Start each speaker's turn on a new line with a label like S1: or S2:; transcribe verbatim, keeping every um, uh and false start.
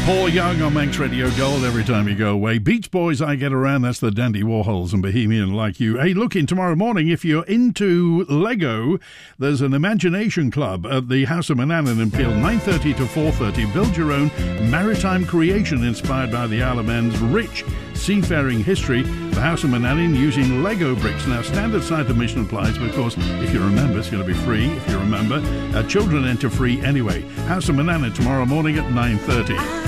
S1: Paul Young on Manx Radio Gold. Every time you go away. Beach Boys, I Get Around. That's the Dandy Warhols and Bohemian Like You. Hey, look, in tomorrow morning, if you're into Lego, there's an Imagination Club at the House of Manannan in Peel, nine thirty to four thirty. Build your own maritime creation inspired by the Isle of Man's rich seafaring history. The House of Manannan using Lego bricks. Now, standard site admission applies, but of course, if you're a member, it's going to be free. If you're a member, uh, children enter free anyway. House of Manannan tomorrow morning at nine thirty.